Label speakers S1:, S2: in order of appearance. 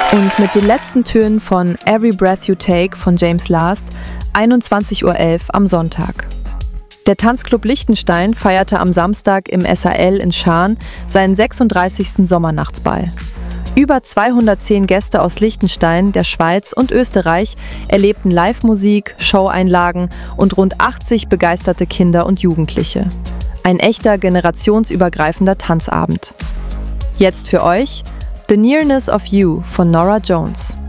S1: Und mit den letzten Tönen von Every Breath You Take von James Last, 21:11 Uhr am Sonntag. Der Tanzclub Liechtenstein feierte am Samstag im SAL in Schaan seinen 36. Sommernachtsball. Über 210 Gäste aus Liechtenstein, der Schweiz und Österreich erlebten Live-Musik, Showeinlagen und rund 80 begeisterte Kinder und Jugendliche. Ein echter generationsübergreifender Tanzabend. Jetzt für euch The Nearness of You von Norah Jones.